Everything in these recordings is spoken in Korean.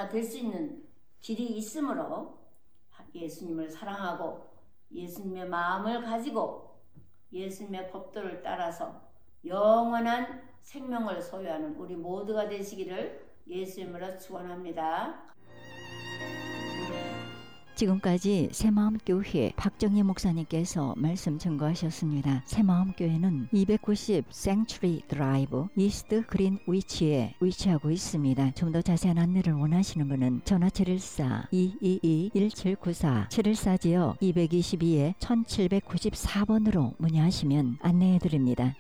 모두가 될 수 있는 길이 있으므로 예수님을 사랑하고 예수님의 마음을 가지고 예수님의 법도를 따라서 영원한 생명을 소유하는 우리 모두가 되시기를 예수님으로 축원합니다. 지금까지 새마음교회 박정희 목사님께서 말씀 증거하셨습니다. 새마음교회는 290 Sanctuary Drive 이스트 그린위치에 위치하고 있습니다. 좀 더 자세한 안내를 원하시는 분은 전화 714-222-1794 714지역 222에 1794번으로 문의하시면 안내해드립니다.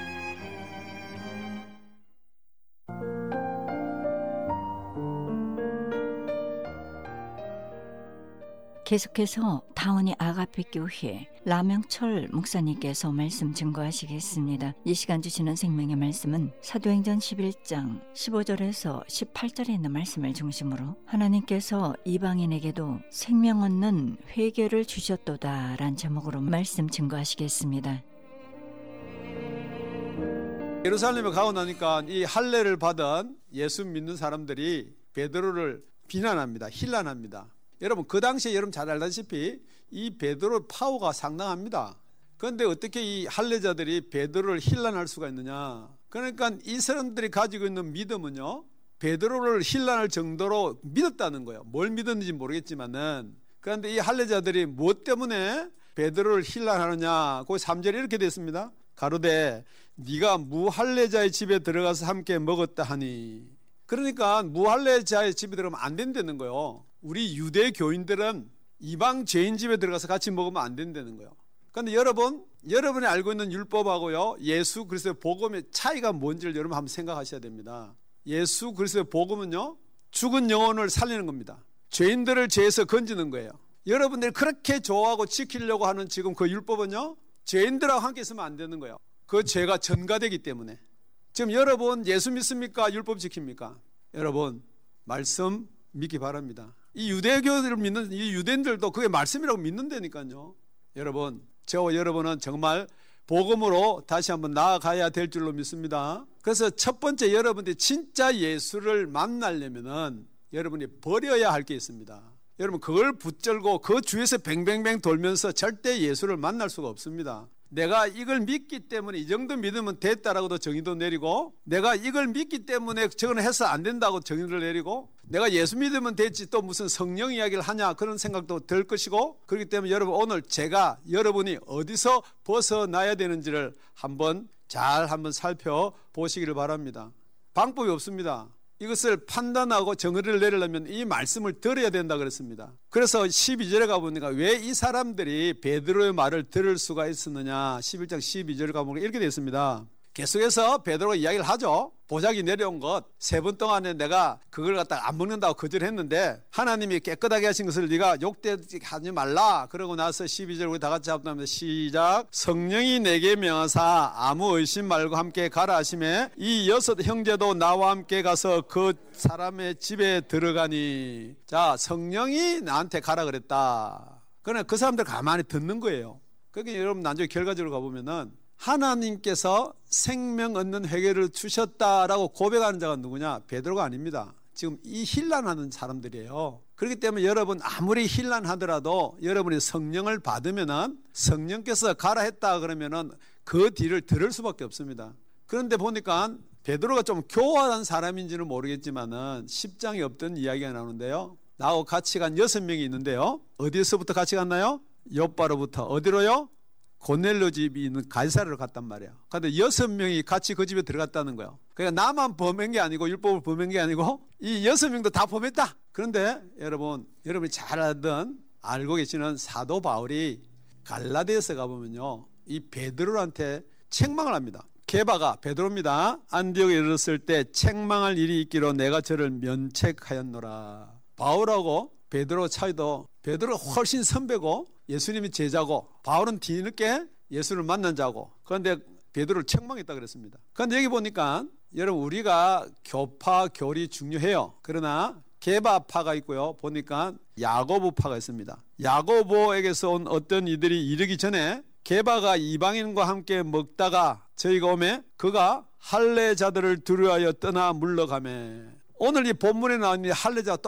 계속해서 다운이 아가페 교회 라명철 목사님께서 말씀 증거하시겠습니다. 이 시간 주시는 생명의 말씀은 사도행전 11장 15절에서 18절에 있는 말씀을 중심으로 하나님께서 이방인에게도 생명 얻는 회개를 주셨도다 라는 제목으로 말씀 증거하시겠습니다. 예루살렘에 가고 나니까 이 할례를 받은 예수 믿는 사람들이 베드로를 비난합니다. 힐난합니다. 여러분 그 당시에 여러분 잘 알다시피 이 베드로 파워가 상당합니다. 그런데 어떻게 이 할례자들이 베드로를 힐난할 수가 있느냐? 그러니까 이 사람들이 가지고 있는 믿음은요, 베드로를 힐난할 정도로 믿었다는 거예요. 뭘 믿었는지 모르겠지만은. 그런데 이 할례자들이 무엇 때문에 베드로를 힐난하느냐? 그 3절에 이렇게 됐습니다. 가로되 네가 무할례자의 집에 들어가서 함께 먹었다 하니. 그러니까 무할례자의 집에 들어가면 안 된다는 거예요. 우리 유대 교인들은 이방 죄인 집에 들어가서 같이 먹으면 안 된다는 거예요. 그런데 여러분이 알고 있는 율법하고요, 예수 그리스도의 복음의 차이가 뭔지를 여러분 한번 생각하셔야 됩니다. 예수 그리스도의 복음은요, 죽은 영혼을 살리는 겁니다. 죄인들을 죄에서 건지는 거예요. 여러분들이 그렇게 좋아하고 지키려고 하는 지금 그 율법은요, 죄인들하고 함께 있으면 안 되는 거예요. 그 죄가 전가되기 때문에. 지금 여러분 예수 믿습니까? 율법 지킵니까? 여러분 말씀 믿기 바랍니다. 이 유대교를 믿는 이 유대인들도 그게 말씀이라고 믿는다니까요. 여러분, 저와 여러분은 정말 복음으로 다시 한번 나아가야 될 줄로 믿습니다. 그래서 첫 번째 여러분들이 진짜 예수를 만나려면은 여러분이 버려야 할 게 있습니다. 여러분 그걸 붙들고 그 주위에서 뱅뱅뱅 돌면서 절대 예수를 만날 수가 없습니다. 내가 이걸 믿기 때문에 이 정도 믿으면 됐다라고도 정의도 내리고, 내가 이걸 믿기 때문에 저거는 해서 안 된다고 정의를 내리고, 내가 예수 믿으면 됐지 또 무슨 성령 이야기를 하냐 그런 생각도 들 것이고, 그렇기 때문에 여러분 오늘 제가 여러분이 어디서 벗어나야 되는지를 한번 살펴보시기를 바랍니다. 방법이 없습니다. 이것을 판단하고 정의를 내리려면 이 말씀을 들어야 된다 그랬습니다. 그래서 12절에 가보니까 왜 이 사람들이 베드로의 말을 들을 수가 있었느냐, 11장 12절에 가보니까 이렇게 되어 있습니다. 계속해서 베드로가 이야기를 하죠. 보자기 내려온 것 3번 동안에 내가 그걸 갖다가 안 먹는다고 거절했는데 하나님이 깨끗하게 하신 것을 네가 욕되지 말라. 그러고 나서 12절 우리 다 같이 합니다. 시작. 성령이 내게 명하사 아무 의심 말고 함께 가라 하시매 이 6 형제도 나와 함께 가서 그 사람의 집에 들어가니. 자, 성령이 나한테 가라 그랬다. 그러나 그 사람들 가만히 듣는 거예요. 그러니까 여러분 나중에 결과적으로 가보면은 하나님께서 생명 얻는 회개를 주셨다라고 고백하는 자가 누구냐? 베드로가 아닙니다. 지금 이 힐난하는 사람들이에요. 그렇기 때문에 여러분 아무리 힐난하더라도 여러분이 성령을 받으면은 성령께서 가라 했다 그러면은 그 뒤를 들을 수밖에 없습니다. 그런데 보니까 베드로가 좀 교활한 사람인지는 모르겠지만은 10장에 없던 이야기가 나오는데요. 나하고 같이 간 6명이 있는데요. 어디서부터 같이 갔나요? 욥바로부터 어디로요? 고넬료 집이 있는 가이사랴로 갔단 말이에요. 그런데 6명이 같이 그 집에 들어갔다는 거예요. 그러니까 나만 범한 게 아니고 율법을 범한 게 아니고 이 6명도 다 범했다. 그런데 여러분이 잘 알고 계시는 사도 바울이 갈라디아서 가보면요, 이 베드로한테 책망을 합니다. 게바가 베드로입니다. 안디옥에 이르렀을 때 책망할 일이 있기로 내가 저를 면책하였노라. 바울하고 베드로 차이도 베드로가 훨씬 선배고 예수님이 제자고 바울은 뒤늦게 예수를 만난 자고, 그런데 베드로를 책망했다 그랬습니다. 그런데 여기 보니까 여러분 우리가 교파 교리 중요해요. 그러나 게바파가 있고요, 보니까 야고보파가 있습니다. 야고보에게서 온 어떤 이들이 이르기 전에 게바가 이방인과 함께 먹다가 저희가 오매 그가 할례자들을 두려워하여 떠나 물러가매. 오늘 이 본문에 나온 이 할례자가